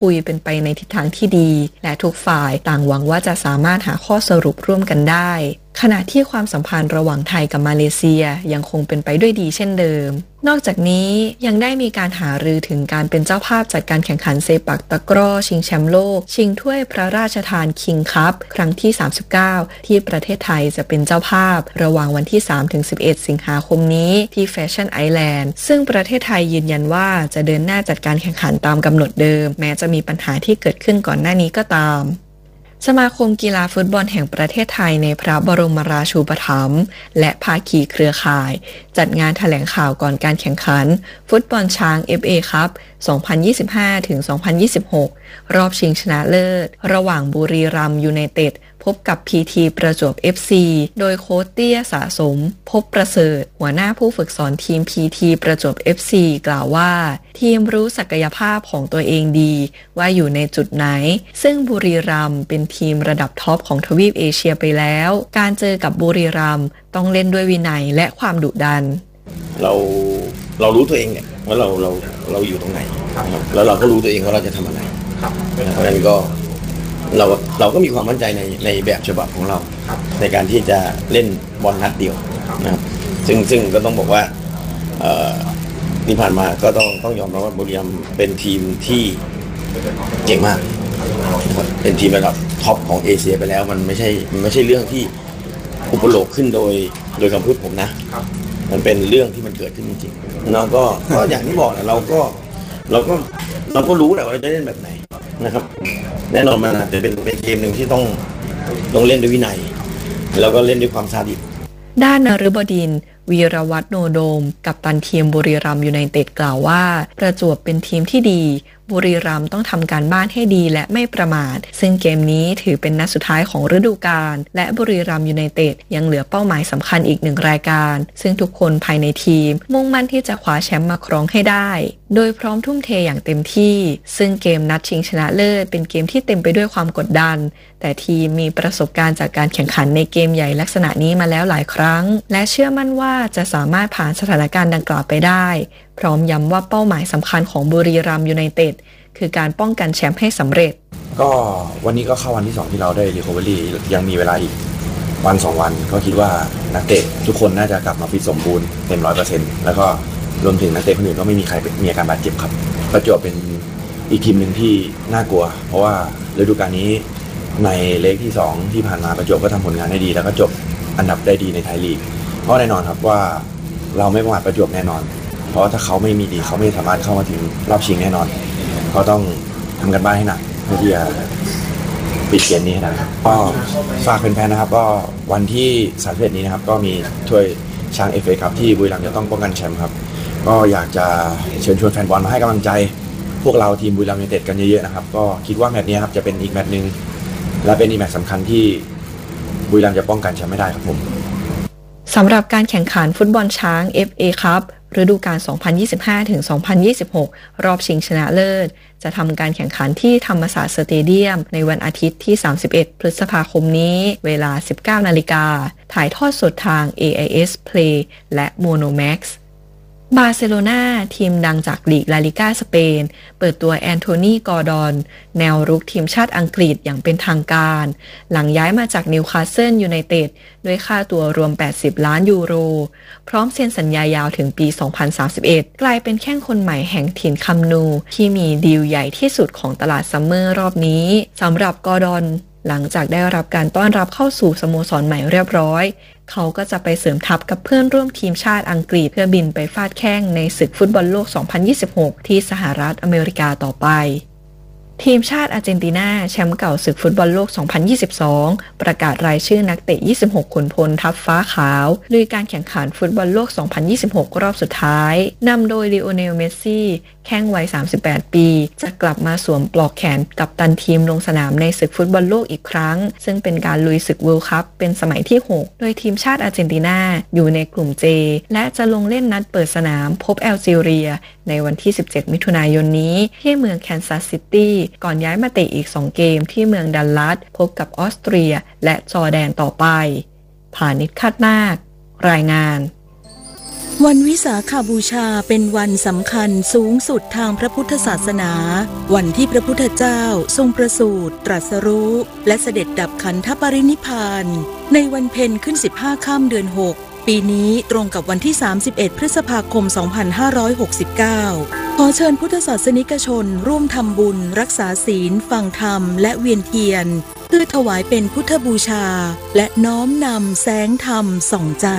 คุยเป็นไปในทิศทางที่ดีและทุกฝ่ายต่างหวังว่าจะสามารถหาข้อสรุปร่วมกันได้ขณะที่ความสัมพันธ์ระหว่างไทยกับมาเลเซียยังคงเป็นไปด้วยดีเช่นเดิมนอกจากนี้ยังได้มีการหารือถึงการเป็นเจ้าภาพจัดการแข่งขันเซปักตะกร้อชิงแชมป์โลกชิงถ้วยพระราชทานคิงคัพครั้งที่39ที่ประเทศไทยจะเป็นเจ้าภาพระหว่างวันที่ 3-11 สิงหาคมนี้ที่แฟชั่นไอแลนด์ซึ่งประเทศไทยยืนยันว่าจะเดินหน้าจัดการแข่งขันตามกำหนดเดิมแม้จะมีปัญหาที่เกิดขึ้นก่อนหน้านี้ก็ตามสมาคมกีฬาฟุตบอลแห่งประเทศไทยในพระบรมราชูปถัมภ์และภาคีเครือข่ายจัดงานแถลงข่าวก่อนการแข่งขันฟุตบอลช้าง FA คัพ 2025-2026 รอบชิงชนะเลิศระหว่างบุรีรัมย์ยูไนเต็ดพบกับ PT ประจวบ FC โดยโค้ชเตี้ยสะสมพบประเสริฐหัวหน้าผู้ฝึกสอนทีม PT ประจวบ FC กล่าวว่าทีมรู้ศักยภาพของตัวเองดีว่าอยู่ในจุดไหนซึ่งบุรีรัมย์เป็นทีมระดับท็อปของทวีปเอเชียไปแล้วการเจอกับบุรีรัมย์ต้องเล่นด้วยวินัยและความดุดันเรารู้ตัวเองเนี่ยว่าเราอยู่ตรงไหนแล้วเราก็รู้ตัวเองว่าเราจะทำอะไรเพราะฉะนั้นก็เราก็มีความมั่นใจในแบบฉบับของเราในการที่จะเล่นบอลนัดเดียวนะครับซึ่งก็ต้องบอกว่าที่ผ่านมาก็ต้องยอมรับว่าบุรีรัมย์เป็นทีมที่เก่งมากเป็นทีมระดับท็อปของเอเชียไปแล้วมันไม่ใช่เรื่องที่อุปโลกขึ้นโดยคำพูดผมนะมันเป็นเรื่องที่มันเกิดขึ้นจริงๆเราก็อย่างที่บอกนะเราก็รู้แหละว่าเราจะเล่นแบบไหนนะครับแน่นอนมันอาจจะเป็นเกมหนึ่งที่ต้องเล่นด้วยวินัยแล้วก็เล่นด้วยความซาดิสด้านนฤบดินทร์วีรวัฒน์โนโดมกัปตันทีมบุรีรัมย์ยูไนเต็ดกล่าวว่าประจวบเป็นทีมที่ดีบุรีรัมย์ต้องทำการบ้านให้ดีและไม่ประมาทซึ่งเกมนี้ถือเป็นนัดสุดท้ายของฤดูกาลและบุรีรัมย์ยูไนเต็ดยังเหลือเป้าหมายสำคัญอีก1รายการซึ่งทุกคนภายในทีมมุ่งมั่นที่จะคว้าแชมป์มาครองให้ได้โดยพร้อมทุ่มเทอย่างเต็มที่ซึ่งเกมนัดชิงชนะเลิศเป็นเกมที่เต็มไปด้วยความกดดันแต่ทีมมีประสบการณ์จากการแข่งขันในเกมใหญ่ลักษณะนี้มาแล้วหลายครั้งและเชื่อมั่นว่าจะสามารถผ่านสถานการณ์ดังกล่าวไปได้พร้อมย้ำว่าเป้าหมายสำคัญของบุรีรัมย์ยูไนเต็ดคือการป้องกันแชมป์ให้สำเร็จก็วันนี้ก็เข้าวันที่2ที่เราได้รีคัฟเวอรี่ยังมีเวลาอีกวัน2วันก็คิดว่านักเตะทุกคนน่าจะกลับมาฟิตสมบูรณ์เต็ม 100% แล้วก็รวมถึงนักเตะคนอื่นก็ไม่มีใครมีอาการบาดเจ็บครับประจวบเป็นอีกทีมหนึ่งที่น่ากลัวเพราะว่าฤดูกาลนี้ในเลกที่2ที่ผ่านมาประจวบก็ทำผลงานได้ดีแล้วก็จบอันดับได้ดีในไทยลีกเพราะแน่นอนครับว่าเราไม่ประมาทประจวบแน่นอนเพราะถ้าเขาไม่มีดีเขาไม่สามารถเข้ามาถึงรอบชิงแน่นอนเขาต้องทำกันบ้านให้หนักเพื่อที่จะปิดเกมนี้นะครับก็ฝากแฟนๆนะครับก็วันที่31นี้นะครับก็มีถ้วยช้าง FA ครับที่บุรีรัมย์จะต้องป้องกันแชมป์ครับก็อยากจะเชิญชวนแฟนบอลมาให้กำลังใจพวกเราทีมบุรีรัมย์ยูไนเต็ดกันเยอะๆนะครับก็คิดว่าแมตช์นี้ครับจะเป็นอีกแมตช์นึงและเป็นอีกแมตช์สำคัญที่บุรีรัมย์จะป้องกันแชมป์ไม่ได้ครับผมสำหรับการแข่งขันฟุตบอลช้าง FA คัพฤดูกาล 2025-2026 รอบชิงชนะเลิศจะทำการแข่งขันที่ธรรมศาสตร์สเตเดียมในวันอาทิตย์ที่ 31 พฤษภาคมนี้เวลา 19 นาฬิกาถ่ายทอดสดทาง AIS Play และ Monomaxบาร์เซโลนาทีมดังจากลีกลาลิก้าสเปนเปิดตัวแอนโทนีกอร์ดอนแนวรุกทีมชาติอังกฤษอย่างเป็นทางการหลังย้ายมาจากนิวคาสเซิลยูไนเต็ดด้วยค่าตัวรวม80 ล้านยูโรพร้อมเซ็นสัญญายาวถึงปี 2031 กลายเป็นแข้งคนใหม่แห่งถิ่นคัมนูที่มีดีลใหญ่ที่สุดของตลาดซัมเมอร์รอบนี้สำหรับกอร์ดอนหลังจากได้รับการต้อนรับเข้าสู่สโมสรใหม่เรียบร้อยเขาก็จะไปเสริมทัพกับเพื่อนร่วมทีมชาติอังกฤษเพื่อบินไปฟาดแข้งในศึกฟุตบอลโลก 2026 ที่สหรัฐอเมริกาต่อไปทีมชาติอาร์เจนตินาแชมป์เก่าศึกฟุตบอลโลก 2022 ประกาศรายชื่อนักเตะ 26 คนพลทัพฟ้าขาวลุยการแข่งขันฟุตบอลโลก 2026 รอบสุดท้ายนำโดยลีโอเนล เมสซี่แข้งวัย 38 ปีจะกลับมาสวมปลอกแขนกัปตันทีมลงสนามในศึกฟุตบอลโลกอีกครั้งซึ่งเป็นการลุยศึกเวิลด์คัพเป็นสมัยที่ 6 โดยทีมชาติอาร์เจนตินาอยู่ในกลุ่ม J และจะลงเล่นนัดเปิดสนามพบแอลจีเรียในวันที่ 17 มิถุนายนนี้ที่เมืองแคนซัสซิตี้ก่อนย้ายมาเตะอีก 2 เกมที่เมืองดัลลัสพบกับออสเตรียและจอร์แดนต่อไปพานิช คาดนาครายงานวันวิสาขบูชาเป็นวันสำคัญสูงสุดทางพระพุทธศาสนาวันที่พระพุทธเจ้าทรงประสูติตรัสรู้และเสด็จดับขันธปรินิพพานในวันเพ็ญขึ้น15ค่ำเดือน6ปีนี้ตรงกับวันที่31พฤษภาคม2569ขอเชิญพุทธศาสนิกชนร่วมทำบุญรักษาศีลฟังธรรมและเวียนเทียนเพื่อถวายเป็นพุทธบูชาและน้อมนำแสงธรรมส่องใจ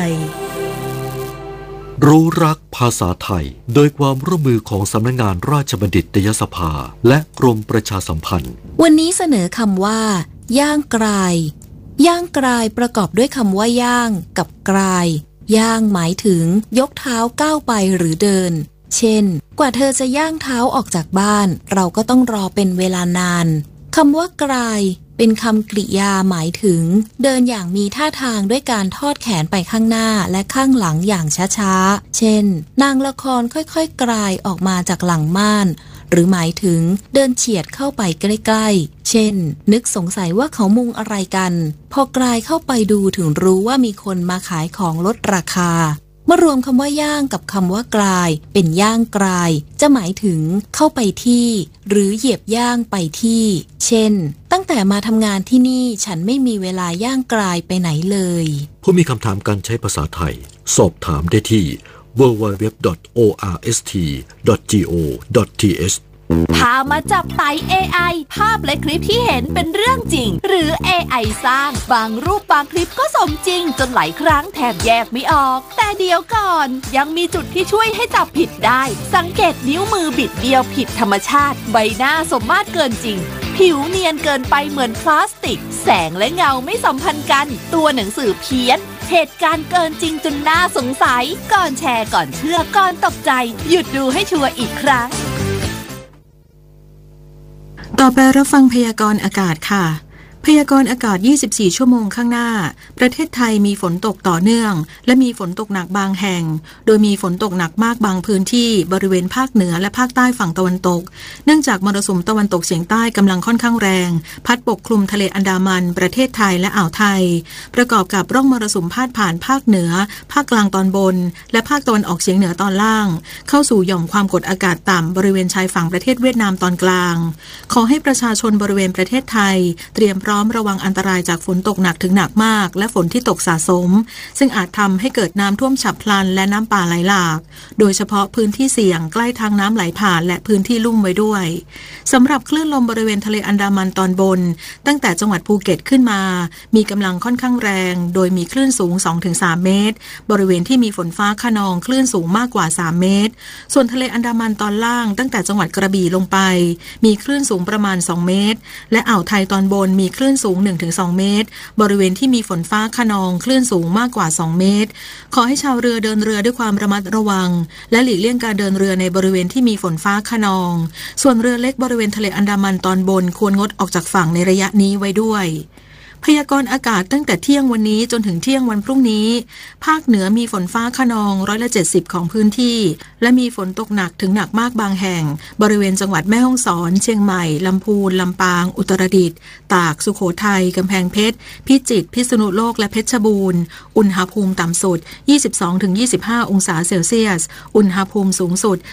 รู้รักภาษาไทยโดยความร่วมมือของสำนักงานราชบัณฑิตยสภาและกรมประชาสัมพันธ์วันนี้เสนอคำว่าย่างกรายย่างกรายประกอบด้วยคำว่าย่างกับกรายย่างหมายถึงยกเท้าก้าวไปหรือเดินเช่นกว่าเธอจะย่างเท้าออกจากบ้านเราก็ต้องรอเป็นเวลานานคำว่ากรายเป็นคำกริยาหมายถึงเดินอย่างมีท่าทางด้วยการทอดแขนไปข้างหน้าและข้างหลังอย่างช้าๆเช่นนางละครค่อยๆกรายออกมาจากหลังม่านหรือหมายถึงเดินเฉียดเข้าไปใกล้ๆเช่นนึกสงสัยว่าเขามุงอะไรกันพอกรายเข้าไปดูถึงรู้ว่ามีคนมาขายของลดราคาเมื่อรวมคำว่าย่างกับคำว่ากรายเป็นย่างกรายจะหมายถึงเข้าไปที่หรือเหยียบย่างไปที่เช่นตั้งแต่มาทำงานที่นี่ฉันไม่มีเวลาย่างกรายไปไหนเลยผู้มีคำถามการใช้ภาษาไทยสอบถามได้ที่ www.orst.go.th พามาจับไต่ AI ภาพและคลิปที่เห็นเป็นเรื่องจริงหรือ AI สร้างบางรูปบางคลิปก็สมจริงจนหลายครั้งแทบแยกไม่ออกแต่เดี๋ยวก่อนยังมีจุดที่ช่วยให้จับผิดได้สังเกตนิ้วมือบิดเบี้ยวผิดธรรมชาติใบหน้าสมมาตรเกินจริงผิวเนียนเกินไปเหมือนพลาสติกแสงและเงาไม่สัมพันธ์กันตัวหนังสือเพี้ยนเหตุการณ์เกินจริงจนน่าสงสัยก่อนแชร์ก่อนเชื่อก่อนตกใจหยุดดูให้ชัวร์อีกครั้งต่อไปรับฟังพยากรณ์อากาศค่ะพยากรณ์อากาศ24ชั่วโมงข้างหน้าประเทศไทยมีฝนตกต่อเนื่องและมีฝนตกหนักบางแห่งโดยมีฝนตกหนักมากบางพื้นที่บริเวณภาคเหนือและภาคใต้ฝั่งตะวันตกเนื่องจากมรสุมตะวันตกเฉียงใต้กำลังค่อนข้างแรงพัดปกคลุมทะเลอันดามันประเทศไทยและอ่าวไทยประกอบกับร่องมรสุมพาดผ่านภาคเหนือภาคกลางตอนบนและภาคตะวันออกเฉียงเหนือตอนล่างเข้าสู่หย่อมความกดอากาศต่ำบริเวณชายฝั่งประเทศเวียดนามตอนกลางขอให้ประชาชนบริเวณประเทศไทยเตรียมพร้อมระวังอันตรายจากฝนตกหนักถึงหนักมากและฝนที่ตกสะสมซึ่งอาจทำให้เกิดน้ำท่วมฉับพลันและน้ำป่าไหลหลากโดยเฉพาะพื้นที่เสี่ยงใกล้ทางน้ำไหลผ่านและพื้นที่ลุ่มไว้ด้วยสำหรับคลื่นลมบริเวณทะเลอันดามันตอนบนตั้งแต่จังหวัดภูเก็ตขึ้นมามีกำลังค่อนข้างแรงโดยมีคลื่นสูง 2-3 เมตรบริเวณที่มีฝนฟ้าคะนองคลื่นสูงมากกว่า3เมตรส่วนทะเลอันดามันตอนล่างตั้งแต่จังหวัดกระบี่ลงไปมีคลื่นสูงประมาณ2เมตรและอ่าวไทยตอนบนมีคลื่นสูง 1-2 เมตรบริเวณที่มีฝนฟ้าคะนองคลื่นสูงมากกว่า2เมตรขอให้ชาวเรือเดินเรือด้วยความระมัดระวังและหลีกเลี่ยงการเดินเรือในบริเวณที่มีฝนฟ้าคะนองส่วนเรือเล็กบริเวณทะเลอันดามันตอนบนควรงดออกจากฝั่งในระยะนี้ไว้ด้วยพยากรณ์อากาศตั้งแต่เที่ยงวันนี้จนถึงเที่ยงวันพรุ่งนี้ภาคเหนือมีฝนฟ้าคะนอง70%ของพื้นที่และมีฝนตกหนักถึงหนักมากบางแห่งบริเวณจังหวัดแม่ฮ่องสอนเชียงใหม่ลำพูนลำปางอุตรดิตถ์ตากสุโขทัยกำแพงเพชรพิจิตรพิษณุโลกและเพชรบูรณ์อุณหภูมิต่ำสุด 22-25 องศาเซลเซียสอุณหภูมิสูงสุด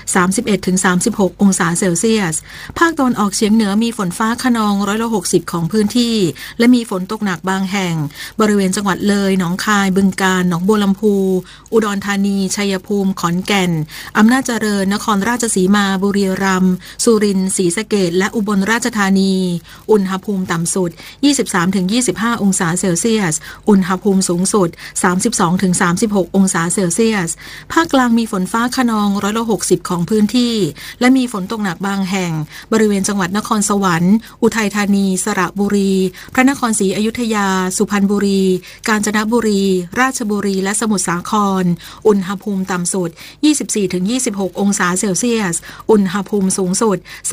31-36 องศาเซลเซียสภาคตะวันออกเฉียงเหนือมีฝนฟ้าคะนอง60%ของพื้นที่และมีฝนตกหนักบางแห่งบริเวณจังหวัดเลยหนองคายบึงกาฬหนองบัวลำพูอุดรธานีชัยภูมิขอนแก่นอำนาจเจริญนครราชสีมาบุรีรัมย์สุรินทร์ศรีสะเกษและอุบลราชธานีอุณหภูมิต่ำสุด 23-25 องศาเซลเซียสอุณหภูมิสูงสุด 32-36 องศาเซลเซียสภาคกลางมีฝนฟ้าคะนอง60%ของพื้นที่และมีฝนตกหนักบางแห่งบริเวณจังหวัดนครสวรรค์อุทัยธานีสระบุรีพระนครศรีอยุธยาสุพรรณบุรีกาญจนบุรีราชบุรีและสมุทรสาครอุณหภูมิต่ำสุด 24-26 องศาเซลเซียสอุณหภูมิสูงสุด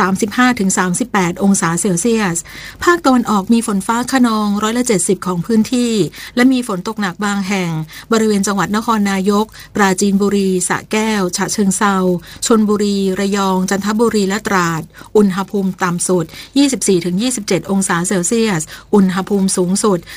35-38 องศาเซลเซียสภาคตะวันออกมีฝนฟ้าคะนอง70%ของพื้นที่และมีฝนตกหนักบางแห่งบริเวณจังหวัดนครนายกปราจีนบุรีสระแก้วฉะเชิงเทราชลบุรีระยองจันทบุรีและตราดอุณหภูมิต่ำสุด 24-27 องศาเซลเซียสอุณหภูมิสูงงสุด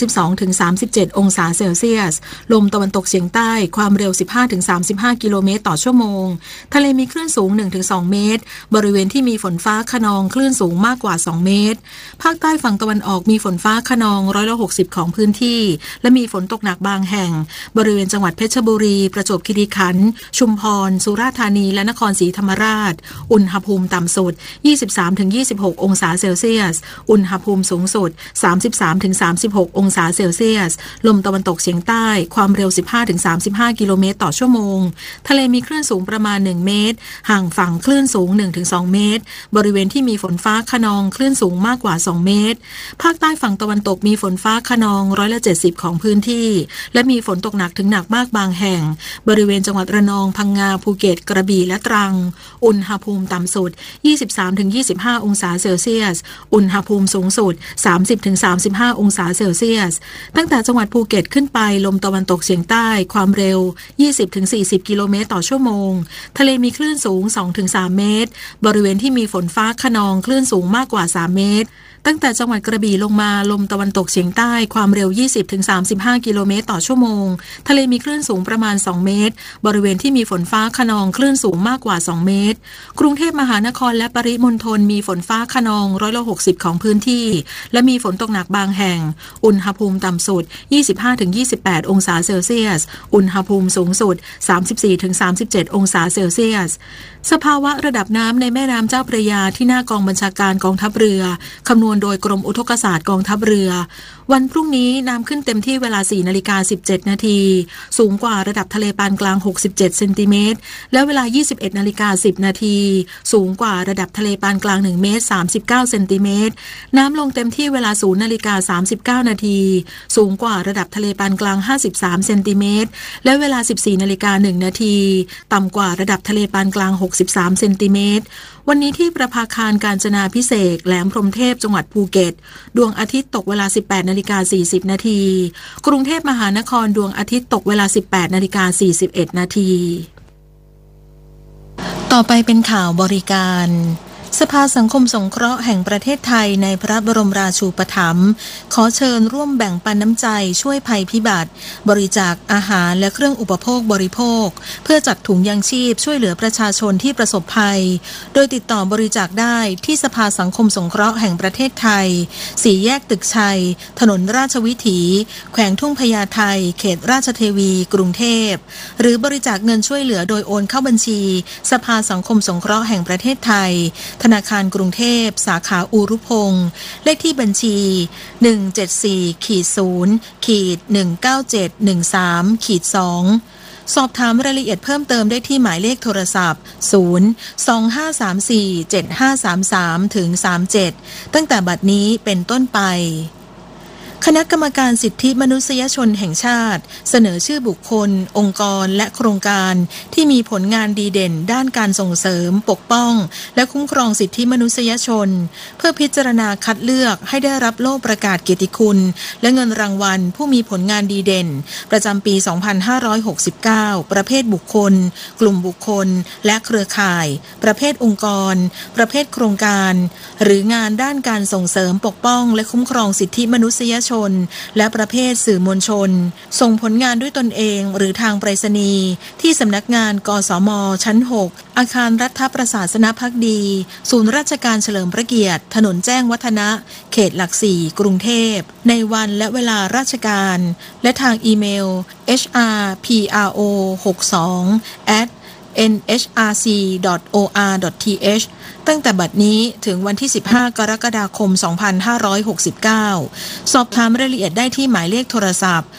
32-37 องศาเซลเซียสลมตะวันตกเฉียงใต้ความเร็ว 15-35 กิโลเมตรต่อชั่วโมงทะเลมีคลื่นสูง 1-2 เมตรบริเวณที่มีฝนฟ้าคะนองคลื่นสูงมากกว่า2เมตรภาคใต้ฝั่งตะวันออกมีฝนฟ้าคะนอง160ของพื้นที่และมีฝนตกหนักบางแห่งบริเวณจังหวัดเพชรบุรีประจวบคีรีขันธ์ชุมพรสุราษฎร์ธานีและนครศรีธรรมราชอุณหภูมิต่ำสุด 23-26 องศาเซลเซียสอุณหภูมิสูงสุด 33-36 องศาเซลเซียสลมตะวันตกเฉียงใต้ความเร็ว 15-35 กิโลเมตรต่อชั่วโมงทะเลมีคลื่นสูงประมาณ1เมตรห่างฝั่งคลื่นสูง 1-2 เมตรบริเวณที่มีฝนฟ้าคะนองคลื่นสูงมากกว่า2เมตรภาคใต้ฝั่งตะวันตกมีฝนฟ้าคะนอง70%ของพื้นที่และมีฝนตกหนักถึงหนักมากบางแห่งบริเวณจังหวัดระนองพังงาภูเก็ตกระบี่และตรังอุณหภูมิต่ำสุด 23-25 องศาเซลเซียสอุณหภูมิสูงสุด 30-35 องศาเซลเซียสตั้งแต่จังหวัดภูเก็ตขึ้นไปลมตะวันตกเฉียงใต้ความเร็ว 20-40 กิโลเมตรต่อชั่วโมงทะเลมีคลื่นสูง 2-3 เมตรบริเวณที่มีฝนฟ้าคะนองคลื่นสูงมากกว่า3เมตรตั้งแต่จังหวัดกระบี่ลงมาลมตะวันตกเฉียงใต้ความเร็ว 20-35 กิโลเมตรต่อชั่วโมงทะเลมีคลื่นสูงประมาณ2เมตรบริเวณที่มีฝนฟ้าคะนองคลื่นสูงมากกว่า2เมตรกรุงเทพมหานครและปริมณฑลมีฝนฟ้าคะนอง60%ของพื้นที่และมีฝนตกหนักบางแห่งอุณหภูมิต่ำสุด 25-28 องศาเซลเซียสอุณหภูมิสูงสุด 34-37 องศาเซลเซียสสภาวะระดับน้ำในแม่น้ำเจ้าพระยาที่หน้ากองบัญชาการกองทัพเรือคำนวณโดยกรมอุทกศาสตร์กองทัพเรือวันพรุ่งนี้น้ำขึ้นเต็มที่เวลา 4:17 นาทีสูงกว่าระดับทะเลปานกลาง67เซนติเมตรและเวลา 21:10 นาทีสูงกว่าระดับทะเลปานกลาง1เมตร39เซนติเมตรน้ำลงเต็มที่เวลา 0:39 นาทีสูงกว่าระดับทะเลปานกลาง53เซนติเมตรและเวลา 14:01 นาทีต่ำกว่าระดับทะเลปานกลาง63เซนติเมตรวันนี้ที่ประภาคารกาญจนาภิเษกแหลมพรหมเทพจังหวัดภูเก็ตดวงอาทิตย์ตกเวลา 18:40 นาทีกรุงเทพมหานครดวงอาทิตย์ตกเวลา 18:41 นาทีต่อไปเป็นข่าวบริการสภาสังคมสงเคราะห์แห่งประเทศไทยในพระบรมราชูปถัมภ์ขอเชิญร่วมแบ่งปันน้ำใจช่วยภัยพิบัติบริจาคอาหารและเครื่องอุปโภคบริโภคเพื่อจัดถุงยางชีพช่วยเหลือประชาชนที่ประสบภัยโดยติดต่อบริจาคได้ที่สภาสังคมสงเคราะห์แห่งประเทศไทย4แยกตึกชัยถนนราชวิถีแขวงทุ่งพญาไทเขตราชเทวีกรุงเทพหรือบริจาคเงินช่วยเหลือโดยโอนเข้าบัญชีสภาสังคมสงเคราะห์แห่งประเทศไทยธนาคารกรุงเทพสาขาอูรุพงษ์เลขที่บัญชี 174-0-19713-2 สอบถามรายละเอียดเพิ่มเติมได้ที่หมายเลขโทรศัพท์ 025347533-37 ตั้งแต่บัดนี้เป็นต้นไปคณะกรรมการสิทธิมนุษยชนแห่งชาติเสนอชื่อบุคคลองค์กรและโครงการที่มีผลงานดีเด่นด้านการส่งเสริมปกป้องและคุ้มครองสิทธิมนุษยชนเพื่อพิจารณาคัดเลือกให้ได้รับโล่ประกาศเกียรติคุณและเงินรางวัลผู้มีผลงานดีเด่นประจำปี 2569 ประเภทบุคคลกลุ่มบุคคลและเครือข่ายประเภทองค์กรประเภทโครงการหรืองานด้านการส่งเสริมปกป้องและคุ้มครองสิทธิมนุษยชนและประเภทสื่อมวลชนส่งผลงานด้วยตนเองหรือทางไปรษณีย์ที่สำนักงานกสมชั้น 6 อาคารรัฐประศาสนภักดีศูนย์ราชการเฉลิมพระเกียรติถนนแจ้งวัฒนะเขตหลัก4กรุงเทพในวันและเวลาราชการและทางอีเมล hrpro62@nhrc.or.th ตั้งแต่บัดนี้ถึงวันที่15กรกฎาคม2569สอบถามรายละเอียดได้ที่หมายเลขโทรศัพท์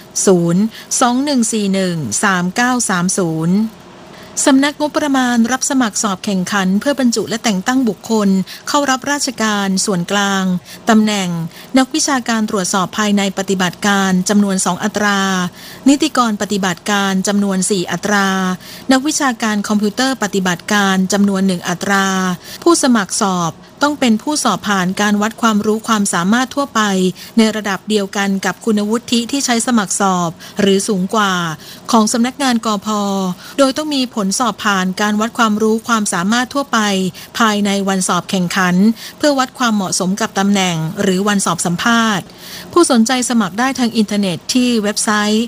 021413930สำนักงบประมาณรับสมัครสอบแข่งขันเพื่อบรรจุและแต่งตั้งบุคคลเข้ารับราชการส่วนกลางตำแหน่งนักวิชาการตรวจสอบภายในปฏิบัติการจำนวน2อัตรานิติกรปฏิบัติการจำนวน4อัตรานักวิชาการคอมพิวเตอร์ปฏิบัติการจำนวน1อัตราผู้สมัครสอบต้องเป็นผู้สอบผ่านการวัดความรู้ความสามารถทั่วไปในระดับเดียวกันกับคุณวุฒิที่ใช้สมัครสอบหรือสูงกว่าของสำนักงานกพ.โดยต้องมีผลสอบผ่านการวัดความรู้ความสามารถทั่วไปภายในวันสอบแข่งขันเพื่อวัดความเหมาะสมกับตำแหน่งหรือวันสอบสัมภาษณ์ผู้สนใจสมัครได้ทางอินเทอร์เน็ตที่เว็บไซต์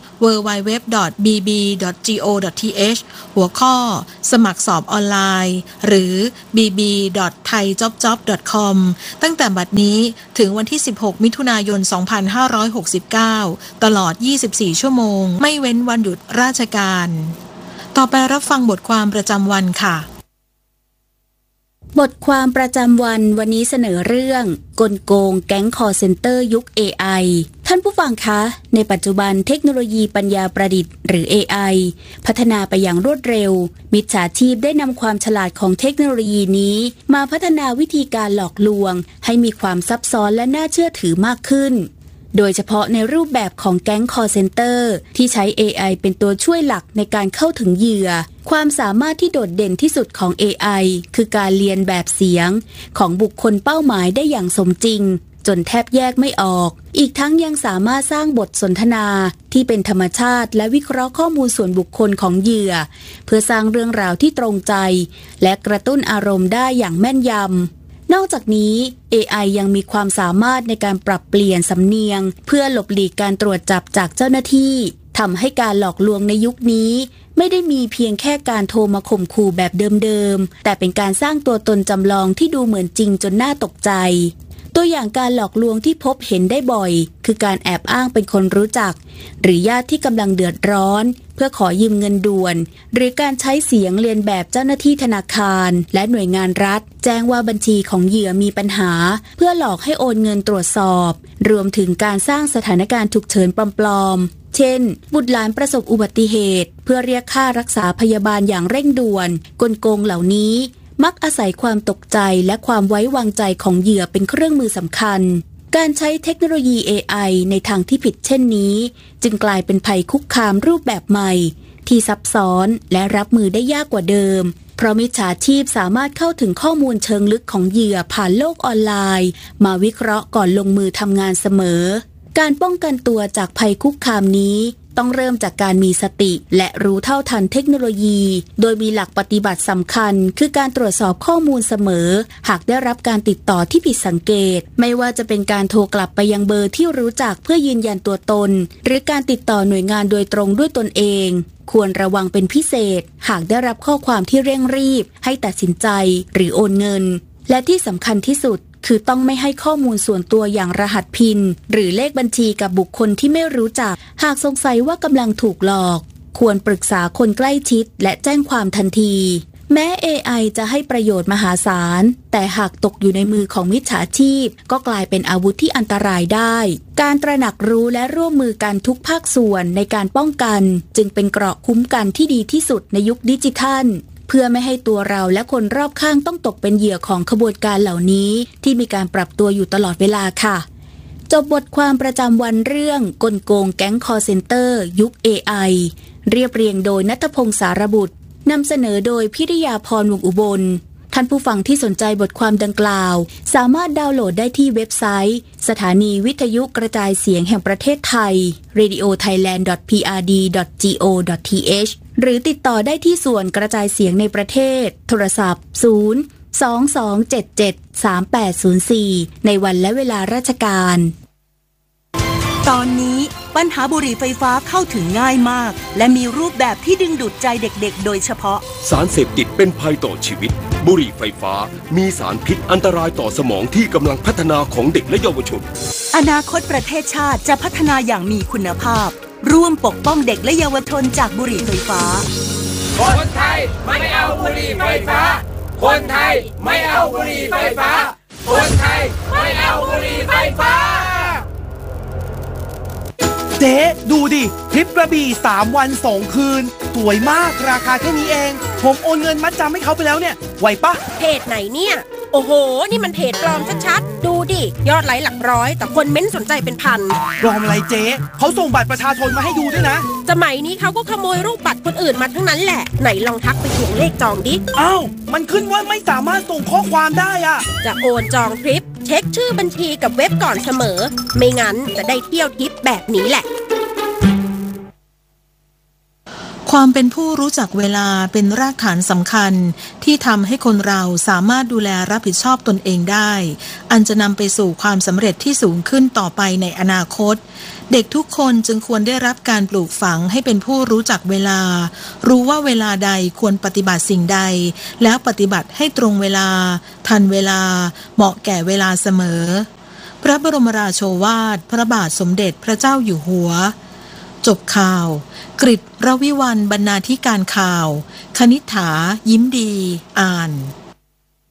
www.bb.go.th หัวข้อสมัครสอบออนไลน์หรือ bb.thaijobjob.com ตั้งแต่บัดนี้ถึงวันที่16มิถุนายน2569ตลอด24ชั่วโมงไม่เว้นวันหยุดราชการต่อไปรับฟังบทความประจำวันค่ะบทความประจำวันวันนี้เสนอเรื่องกลโกงแก๊งคอลเซ็นเตอร์ยุค AI ท่านผู้ฟังคะในปัจจุบันเทคโนโลยีปัญญาประดิษฐ์หรือ AI พัฒนาไปอย่างรวดเร็วมิจฉาชีพได้นำความฉลาดของเทคโนโลยีนี้มาพัฒนาวิธีการหลอกลวงให้มีความซับซ้อนและน่าเชื่อถือมากขึ้นโดยเฉพาะในรูปแบบของแก๊งคอลเซ็นเตอร์ที่ใช้ AI เป็นตัวช่วยหลักในการเข้าถึงเหยื่อความสามารถที่โดดเด่นที่สุดของ AI คือการเรียนแบบเสียงของบุคคลเป้าหมายได้อย่างสมจริงจนแทบแยกไม่ออกอีกทั้งยังสามารถสร้างบทสนทนาที่เป็นธรรมชาติและวิเคราะห์ข้อมูลส่วนบุคคลของเหยื่อเพื่อสร้างเรื่องราวที่ตรงใจและกระตุ้นอารมณ์ได้อย่างแม่นยำนอกจากนี้ AI ยังมีความสามารถในการปรับเปลี่ยนสำเนียงเพื่อหลบหลีกการตรวจจับจากเจ้าหน้าที่ทำให้การหลอกลวงในยุคนี้ไม่ได้มีเพียงแค่การโทรมาข่มขู่แบบเดิมๆแต่เป็นการสร้างตัวตนจำลองที่ดูเหมือนจริงจนน่าตกใจตัวอย่างการหลอกลวงที่พบเห็นได้บ่อยคือการแอบอ้างเป็นคนรู้จักหรือญาติที่กำลังเดือดร้อนเพื่อขอยืมเงินด่วนหรือการใช้เสียงเลียนแบบเจ้าหน้าที่ธนาคารและหน่วยงานรัฐแจ้งว่าบัญชีของเหยื่อมีปัญหาเพื่อหลอกให้โอนเงินตรวจสอบรวมถึงการสร้างสถานการณ์ฉุกเฉินปลอมๆเช่นบุตรหลานประสบอุบัติเหตุเพื่อเรียกค่ารักษาพยาบาลอย่างเร่งด่วนกลโกงเหล่านี้มักอาศัยความตกใจและความไว้วางใจของเหยื่อเป็นเครื่องมือสำคัญการใช้เทคโนโลยี AI ในทางที่ผิดเช่นนี้จึงกลายเป็นภัยคุกคามรูปแบบใหม่ที่ซับซ้อนและรับมือได้ยากกว่าเดิมเพราะมิจฉาชีพสามารถเข้าถึงข้อมูลเชิงลึกของเหยื่อผ่านโลกออนไลน์มาวิเคราะห์ก่อนลงมือทำงานเสมอการป้องกันตัวจากภัยคุกคามนี้ต้องเริ่มจากการมีสติและรู้เท่าทันเทคโนโลยีโดยมีหลักปฏิบัติสำคัญคือการตรวจสอบข้อมูลเสมอหากได้รับการติดต่อที่ผิดสังเกตไม่ว่าจะเป็นการโทรกลับไปยังเบอร์ที่รู้จักเพื่อยืนยันตัวตนหรือการติดต่อหน่วยงานโดยตรงด้วยตนเองควรระวังเป็นพิเศษหากได้รับข้อความที่เร่งรีบให้ตัดสินใจหรือโอนเงินและที่สำคัญที่สุดคือต้องไม่ให้ข้อมูลส่วนตัวอย่างรหัสพินหรือเลขบัญชีกับบุคคลที่ไม่รู้จักหากสงสัยว่ากำลังถูกหลอกควรปรึกษาคนใกล้ชิดและแจ้งความทันทีแม้ AI จะให้ประโยชน์มหาศาลแต่หากตกอยู่ในมือของมิจฉาชีพก็กลายเป็นอาวุธที่อันตรายได้การตระหนักรู้และร่วมมือกันทุกภาคส่วนในการป้องกันจึงเป็นเกราะคุ้มกันที่ดีที่สุดในยุคดิจิทัลเพื่อไม่ให้ตัวเราและคนรอบข้างต้องตกเป็นเหยื่อของขบวนการเหล่านี้ที่มีการปรับตัวอยู่ตลอดเวลาค่ะจบบทความประจำวันเรื่องกลโกงแก๊งคอลเซ็นเตอร์ยุค AI เรียบเรียงโดยณัฐพงษ์สารบุตรนำเสนอโดยพิริยาพรวงอุบลท่านผู้ฟังที่สนใจบทความดังกล่าวสามารถดาวน์โหลดได้ที่เว็บไซต์สถานีวิทยุกระจายเสียงแห่งประเทศไทย radiothailand.prd.go.th หรือติดต่อได้ที่ส่วนกระจายเสียงในประเทศโทรศัพท์022773804ในวันและเวลาราชการตอนนี้ปัญหาบุหรี่ไฟฟ้าเข้าถึงง่ายมากและมีรูปแบบที่ดึงดูดใจเด็กๆโดยเฉพาะสารเสพติดเป็นภัยต่อชีวิตบุหรี่ไฟฟ้ามีสารพิษอันตรายต่อสมองที่กำลังพัฒนาของเด็กและเยาวชนอนาคตประเทศชาติจะพัฒนาอย่างมีคุณภาพร่วมปกป้องเด็กและเยาวชนจากบุหรี่ไฟฟ้าคนไทยไม่เอาบุหรี่ไฟฟ้าคนไทยไม่เอาบุหรี่ไฟฟ้าคนไทยไม่เอาบุหรี่ไฟฟ้าเจ๊ดูดิทริปกระบี่3 วัน 2 คืนสวยมากราคาแค่นี้เองผมโอนเงินมัดจำให้เขาไปแล้วเนี่ยไหวปะเพจไหนเนี่ยโอ้โหนี่มันเพจปลอมชัดๆดูดิยอดไลค์หลักร้อยแต่คนเม้นสนใจเป็นพันปลอมอะไรเจ๊เขาส่งบัตรประชาชนมาให้ดูด้วยนะสมัยนี้เขาก็ขโมยรูปบัตรคนอื่นมาทั้งนั้นแหละไหนลองทักไปทวงเลขจองดิอ้าวมันขึ้นว่าไม่สามารถส่งข้อความได้อะจะโอนจองทริปเช็คชื่อบัญชีกับเว็บก่อนเสมอไม่งั้นจะได้เที่ยวทริปแบบนี้แหละความเป็นผู้รู้จักเวลาเป็นรากฐานสำคัญที่ทำให้คนเราสามารถดูแลรับผิดชอบตนเองได้อันจะนำไปสู่ความสำเร็จที่สูงขึ้นต่อไปในอนาคตเด็กทุกคนจึงควรได้รับการปลูกฝังให้เป็นผู้รู้จักเวลารู้ว่าเวลาใดควรปฏิบัติสิ่งใดแล้วปฏิบัติให้ตรงเวลาทันเวลาเหมาะแก่เวลาเสมอพระบรมราโชวาทพระบาทสมเด็จพระเจ้าอยู่หัวจบข่าวกฤษ รวิวรรณ บรรณาธิการข่าวคณิษฐายิ้มดีอ่าน